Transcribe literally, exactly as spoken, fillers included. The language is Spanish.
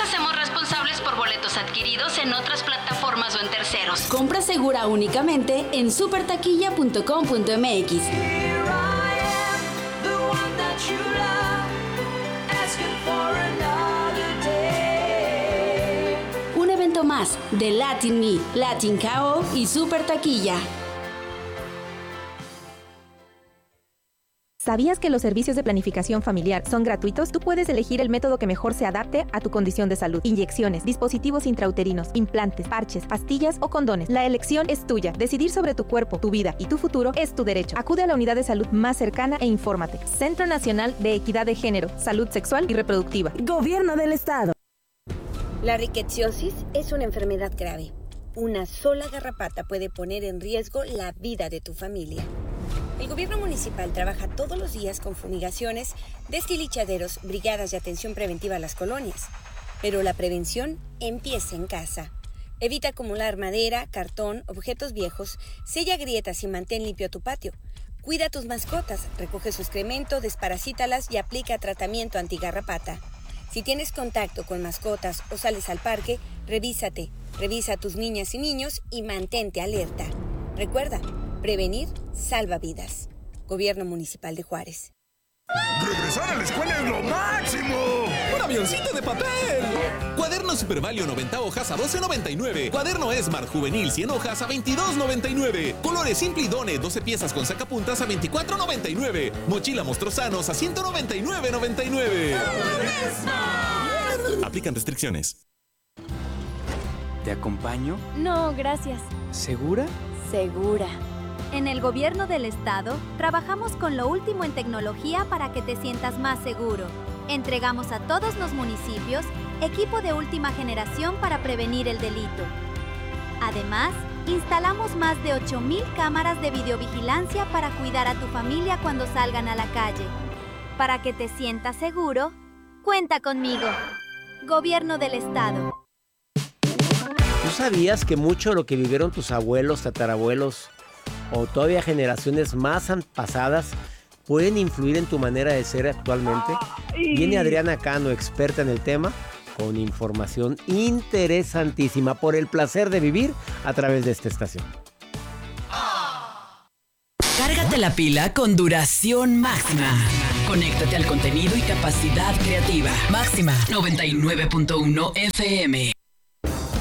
hacemos responsables por boletos adquiridos en otras plataformas o en terceros. Compra segura únicamente en super taquilla punto com punto m x. Un evento más de Latin Me, Latin K O y Super Taquilla. ¿Sabías que los servicios de planificación familiar son gratuitos? Tú puedes elegir el método que mejor se adapte a tu condición de salud. Inyecciones, dispositivos intrauterinos, implantes, parches, pastillas o condones. La elección es tuya. Decidir sobre tu cuerpo, tu vida y tu futuro es tu derecho. Acude a la unidad de salud más cercana e infórmate. Centro Nacional de Equidad de Género, Salud Sexual y Reproductiva. Gobierno del Estado. La riqueciosis es una enfermedad grave. Una sola garrapata puede poner en riesgo la vida de tu familia. El gobierno municipal trabaja todos los días con fumigaciones, destilichaderos, brigadas de atención preventiva a las colonias. Pero la prevención empieza en casa. Evita acumular madera, cartón, objetos viejos, sella grietas y mantén limpio tu patio. Cuida a tus mascotas, recoge su excremento, desparasítalas y aplica tratamiento antigarrapata. Si tienes contacto con mascotas o sales al parque, revísate, revisa a tus niñas y niños y mantente alerta. Recuerda, prevenir salva vidas. Gobierno Municipal de Juárez. ¡Regresar a la escuela es lo máximo! ¡Un avioncito de papel! Cuaderno Super Valio noventa hojas a doce noventa y nueve. Cuaderno Smart Juvenil cien hojas a veintidós noventa y nueve. Colores Simple y Done doce piezas con sacapuntas a veinticuatro noventa y nueve. Mochila Monstruosanos a ciento noventa y nueve noventa y nueve. Aplican restricciones. ¿Te acompaño? No, gracias. ¿Segura? Segura. En el Gobierno del Estado, trabajamos con lo último en tecnología para que te sientas más seguro. Entregamos a todos los municipios equipo de última generación para prevenir el delito. Además, instalamos más de ocho mil cámaras de videovigilancia para cuidar a tu familia cuando salgan a la calle. Para que te sientas seguro, cuenta conmigo. Gobierno del Estado. ¿Tú sabías que mucho de lo que vivieron tus abuelos, tatarabuelos o todavía generaciones más pasadas pueden influir en tu manera de ser actualmente? Viene Adriana Cano, experta en el tema, con información interesantísima por el placer de vivir a través de esta estación. Cárgate la pila con duración máxima. Conéctate al contenido y capacidad creativa. Máxima noventa y nueve punto uno F M.